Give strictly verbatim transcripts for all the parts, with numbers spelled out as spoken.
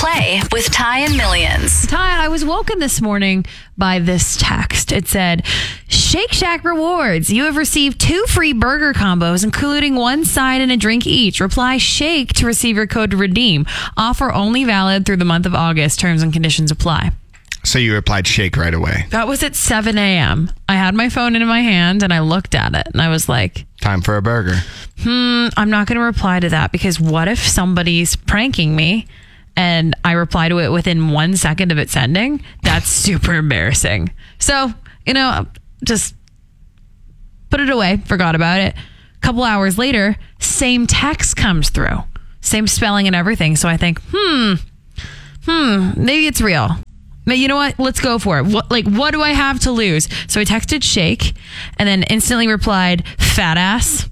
Play with Ty and Millions. Ty, I was woken this morning by this text. It said, Shake Shack rewards. You have received two free burger combos, including one side and a drink each. Reply Shake to receive your code to redeem. Offer only valid through the month of August. Terms and conditions apply. So you replied Shake right away. That was at seven a.m. I had my phone in my hand and I looked at it and I was like, time for a burger. Hmm, I'm not going to reply to that because what if somebody's pranking me and I reply to it within one second of it sending? That's super embarrassing. So, you know, just put it away, forgot about it. A couple hours later, same text comes through, same spelling and everything. So I think, hmm, hmm, maybe it's real. You know what? Let's go for it. What, like, what do I have to lose? So I texted Shake and then instantly replied, fat ass.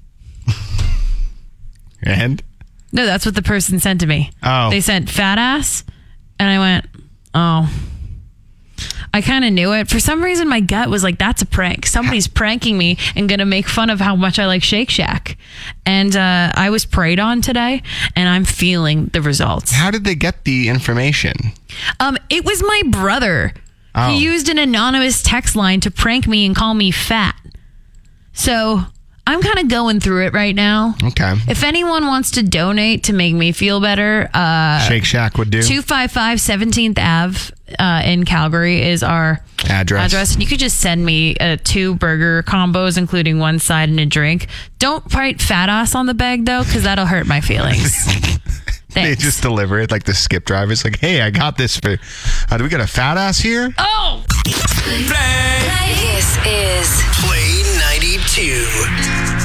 And? No, that's what the person sent to me. Oh. They sent fat ass. And I went, oh. I kind of knew it. For some reason, my gut was like, that's a prank. Somebody's pranking me and going to make fun of how much I like Shake Shack. And uh, I was preyed on today, and I'm feeling the results. How did they get the information? Um, it was my brother. Oh. He used an anonymous text line to prank me and call me fat. So I'm kind of going through it right now. Okay. If anyone wants to donate to make me feel better, uh, Shake Shack would do. two fifty-five seventeenth Avenue uh, in Calgary is our address. address. And you could just send me uh, two burger combos, including one side and a drink. Don't write fat ass on the bag, though, because that'll hurt my feelings. They just deliver it like the skip driver's like, hey, I got this for... Uh, do we got a fat ass here? Oh! This is Play ninety-two.